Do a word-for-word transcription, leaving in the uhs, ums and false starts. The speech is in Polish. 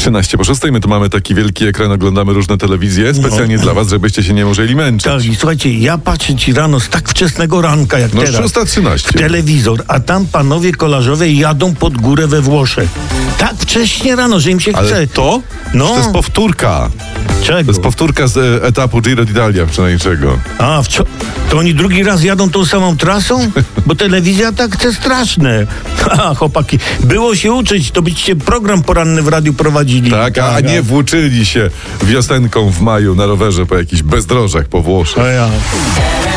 trzynaście po szóstej. My tu mamy taki wielki ekran, oglądamy różne telewizje, specjalnie No. dla was, żebyście się nie musieli męczyć. Tak, i słuchajcie, ja patrzę ci rano z tak wczesnego ranka jak No teraz szósta trzynaście. w telewizor, a tam panowie kolarzowie jadą pod górę we Włoszech. Tak wcześnie rano, że im się Ale chce. to? No. To jest powtórka. Czego? To jest powtórka z e, etapu Giro d'Italia wczorajszego. A, wczo- to oni drugi raz jadą tą samą trasą? Bo telewizja tak chce straszne. A, chłopaki, było się uczyć, to byście program poranny w radiu prowadzili. Tak, a, a nie włóczyli się wiosenką w maju na rowerze po jakichś bezdrożach po Włoszech. A ja.